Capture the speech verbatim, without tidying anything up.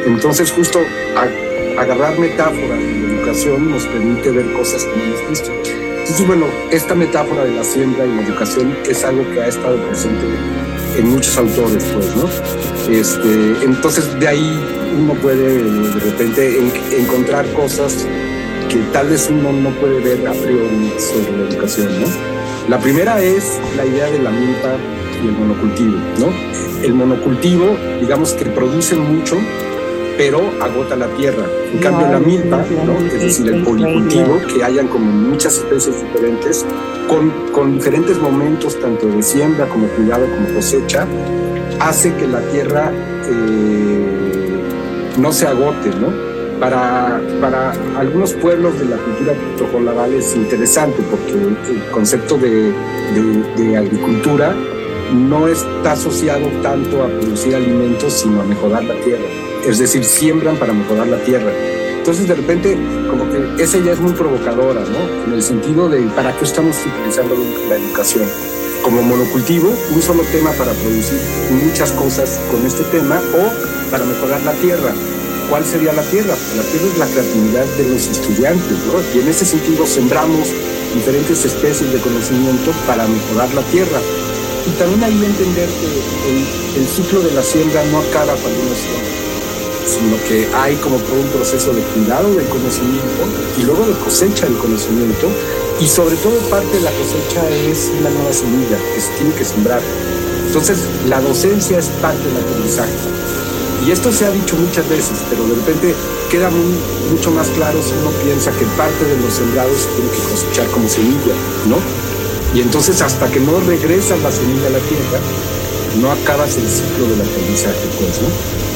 Entonces justo a, agarrar metáforas de educación nos permite ver cosas que no hemos visto. Entonces, bueno, esta metáfora de la siembra y la educación es algo que ha estado presente en muchos autores, pues, ¿no? Este, entonces, de ahí uno puede de repente en, encontrar cosas que tal vez uno no puede ver a priori sobre la educación, ¿no? La primera es la idea de la milpa y el monocultivo, ¿no? El monocultivo, digamos que produce mucho, pero agota la tierra. En cambio, la milpa, ¿no? Es decir, el policultivo, que hayan como muchas especies diferentes, con, con diferentes momentos, tanto de siembra como cuidado como cosecha, hace que la tierra eh, no se agote, ¿no? Para, para algunos pueblos de la cultura tojolabal es interesante porque el concepto de, de, de agricultura no está asociado tanto a producir alimentos, sino a mejorar la tierra. Es decir, siembran para mejorar la tierra. Entonces, de repente, como que esa ya es muy provocadora, ¿no? En el sentido de ¿para qué estamos utilizando la educación? Como monocultivo, un solo tema para producir muchas cosas con este tema, o para mejorar la tierra. ¿Cuál sería la tierra? La tierra es la creatividad de los estudiantes, ¿no? Y en ese sentido sembramos diferentes especies de conocimiento para mejorar la tierra. Y también ahí entender que el, el ciclo de la siembra no acaba cuando uno siembra, sino que hay como todo un proceso de cuidado del conocimiento y luego de cosecha del conocimiento, y sobre todo parte de la cosecha es una nueva semilla que se tiene que sembrar. Entonces la docencia es parte del aprendizaje, y esto se ha dicho muchas veces, pero de repente queda muy, mucho más claro si uno piensa que parte de los sembrados se tiene que cosechar como semilla, ¿no? Y entonces hasta que no regresa la semilla a la tierra, no acabas el ciclo del aprendizaje, pues, ¿no?